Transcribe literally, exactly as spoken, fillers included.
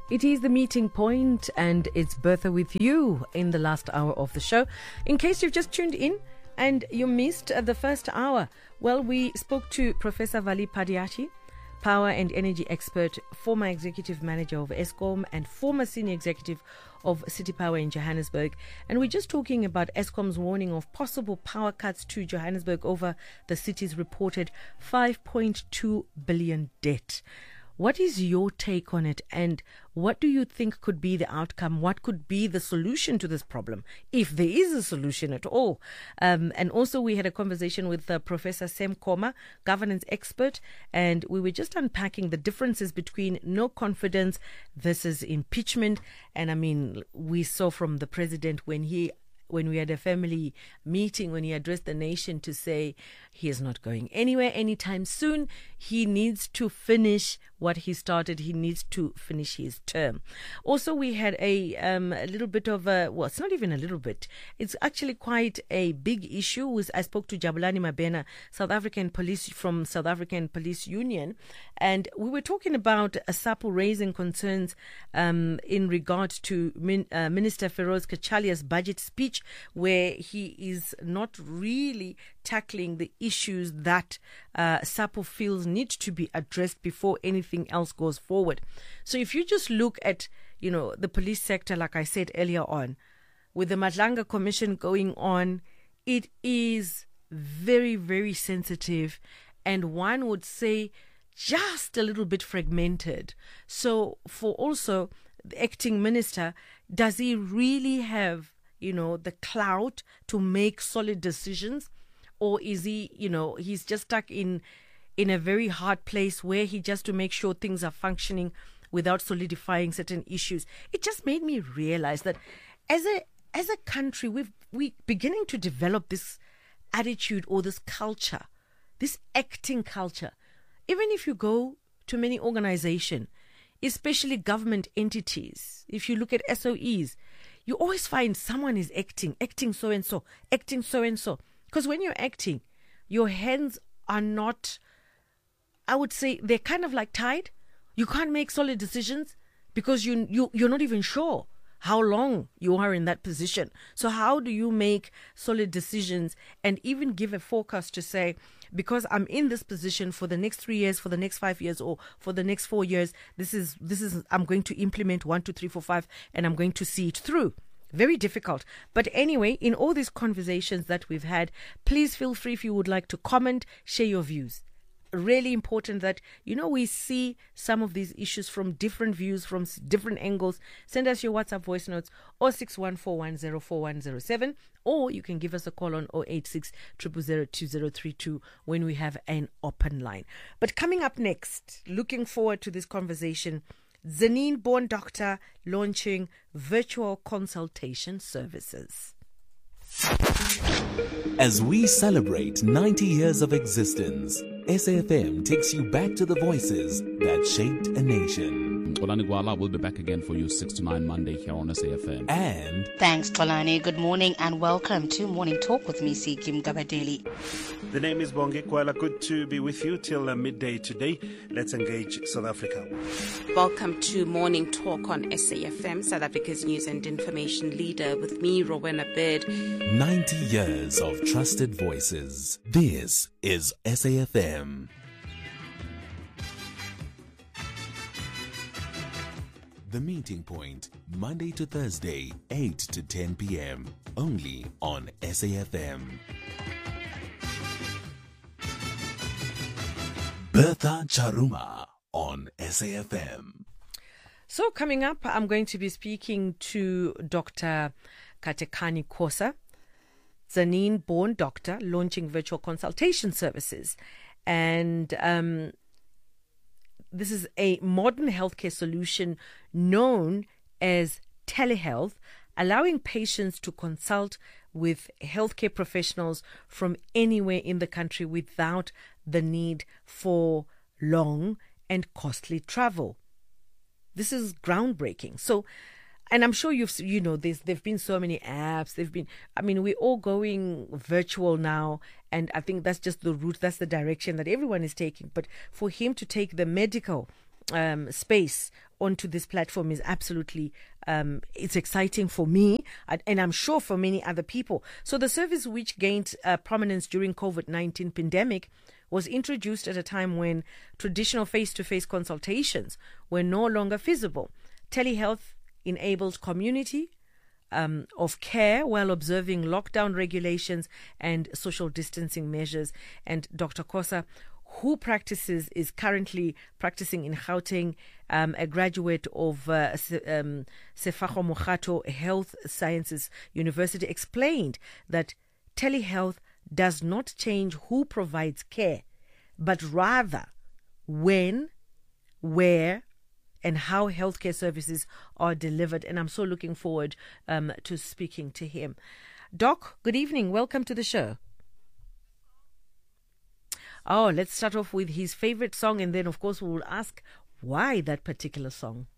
It is the meeting point, and it's Bertha with you in the last hour of the show. In case you've just tuned in and you missed uh, the first hour, well, we spoke to Professor Vali Padiati, power and energy expert, former executive manager of Eskom and former senior executive of City Power in Johannesburg. And we're just talking about Eskom's warning of possible power cuts to Johannesburg over the city's reported five point two billion debt. What is your take on it, and what do you think could be the outcome? What could be the solution to this problem, if there is a solution at all? Um, and also we had a conversation with uh, Professor Sem Koma, governance expert, and we were just unpacking the differences between no confidence versus impeachment. And I mean, we saw from the president when he when we had a family meeting, when he addressed the nation to say he is not going anywhere anytime soon. He needs to finish what he started. He needs to finish his term. Also, we had a, um, a little bit of a, well, it's not even a little bit. It's actually quite a big issue. With, I spoke to Jabulani Mabena, South African police from South African Police Union, and we were talking about a SAPO raising concerns um, in regard to Min, uh, Minister Feroz Kachalia's budget speech, where he is not really tackling the issues that uh, SAPO feels need to be addressed before anything else goes forward. So if you just look at, you know, the police sector, like I said earlier on, with the Madlanga Commission going on, it is very, very sensitive, and one would say just a little bit fragmented. So for also the acting minister, does he really have, you know, the clout to make solid decisions? Or is he, you know, he's just stuck in in a very hard place where he just to make sure things are functioning without solidifying certain issues? It just made me realize that as a as a country, we've we beginning to develop this attitude or this culture, this acting culture. Even if you go to many organizations, especially government entities, if you look at S O Es, you always find someone is acting, acting so and so, acting so and so. Because when you're acting, your hands are not, I would say, they're kind of like tied. You can't make solid decisions because you, you, you're not even sure how long you are in that position. So how do you make solid decisions and even give a forecast to say, because I'm in this position for the next three years, for the next five years, or for the next four years, this is, this is, I'm going to implement one, two, three, four, five, and I'm going to see it through. Very difficult. But anyway, in all these conversations that we've had, please feel free if you would like to comment, share your views. Really important that, you know, we see some of these issues from different views, from different angles. Send us your WhatsApp voice notes zero six one four one zero four one zero seven, or you can give us a call on zero eight six, zero zero zero, two zero three two when we have an open line. But coming up next, looking forward to this conversation, Zanine Born Doctor launching virtual consultation services. As we celebrate ninety years of existence, S A F M takes you back to the voices that shaped a nation. Xolani Gwala will be back again for you six to nine Monday here on S A F M. And thanks, Xolani. Good morning and welcome to Morning Talk with me, Kim Gabadeli. The name is Bonge Kwala. Good to be with you till uh, midday today. Let's engage South Africa. Welcome to Morning Talk on S A F M, South Africa's news and information leader, with me, Rowena Bird. ninety years of trusted voices. This is S A F M. The Meeting Point, Monday to Thursday, eight to ten p.m. Only on S A F M. Bertha Charuma on S A F M. So coming up, I'm going to be speaking to Doctor Katekani Khosa, Zanine Born Doctor, launching virtual consultation services. And um, this is a modern healthcare solution known as telehealth, allowing patients to consult with healthcare professionals from anywhere in the country without the need for long and costly travel. This is groundbreaking. So, and I'm sure you've, you know, there's, there've been so many apps. They've been, I mean, we're all going virtual now. And I think that's just the route, that's the direction that everyone is taking. But for him to take the medical um, space onto this platform is absolutely um, it's exciting for me, and I'm sure for many other people. So the service, which gained uh, prominence during COVID nineteen pandemic, was introduced at a time when traditional face-to-face consultations were no longer feasible. Telehealth enabled community um, of care while observing lockdown regulations and social distancing measures. And Doctor Khosa, who practices, is currently practicing in Gauteng, um, a graduate of uh, um, Sefako Mokgato Health Sciences University, explained that telehealth does not change who provides care, but rather when, where, and how healthcare services are delivered. And I'm so looking forward um, to speaking to him. Doc, good evening. Welcome to the show. Oh, let's start off with his favorite song, and then, of course, we will ask why that particular song.